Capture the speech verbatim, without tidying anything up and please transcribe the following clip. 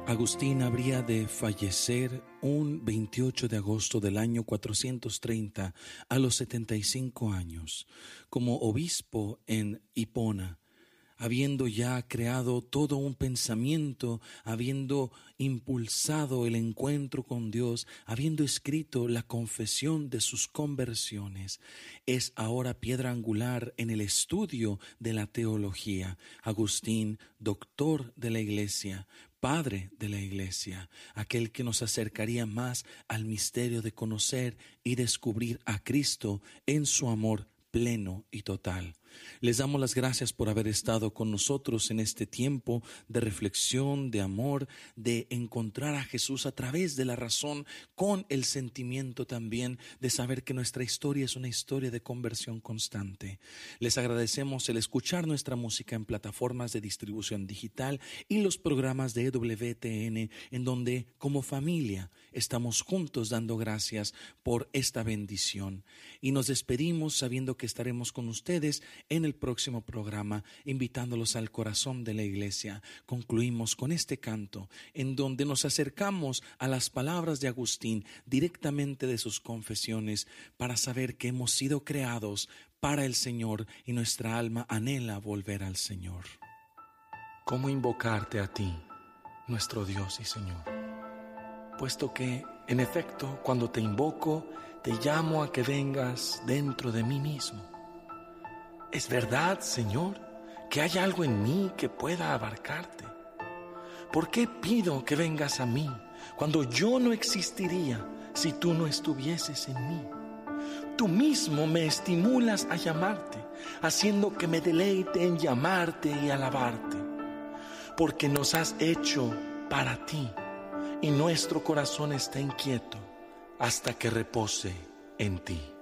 Agustín habría de fallecer un veintiocho de agosto del año cuatrocientos treinta a los setenta y cinco años, como obispo en Hipona, habiendo ya creado todo un pensamiento, habiendo impulsado el encuentro con Dios, habiendo escrito la confesión de sus conversiones. Es ahora piedra angular en el estudio de la teología. Agustín, doctor de la Iglesia, Padre de la Iglesia, aquel que nos acercaría más al misterio de conocer y descubrir a Cristo en su amor pleno y total. Les damos las gracias por haber estado con nosotros en este tiempo de reflexión, de amor, de encontrar a Jesús a través de la razón, con el sentimiento también de saber que nuestra historia es una historia de conversión constante. Les agradecemos el escuchar nuestra música en plataformas de distribución digital y los programas de E W T N, en donde como familia estamos juntos dando gracias por esta bendición. Y nos despedimos sabiendo que estaremos con ustedes en el próximo programa, invitándolos al corazón de la iglesia. Concluimos con este canto, en donde nos acercamos a las palabras de Agustín directamente de sus confesiones, para saber que hemos sido creados para el Señor y nuestra alma anhela volver al Señor. ¿Cómo invocarte a ti, nuestro Dios y Señor? Puesto que, en efecto, cuando te invoco, te llamo a que vengas dentro de mí mismo. ¿Es verdad, Señor, que hay algo en mí que pueda abarcarte? ¿Por qué pido que vengas a mí cuando yo no existiría si tú no estuvieses en mí? Tú mismo me estimulas a llamarte, haciendo que me deleite en llamarte y alabarte, porque nos has hecho para ti y nuestro corazón está inquieto hasta que repose en ti.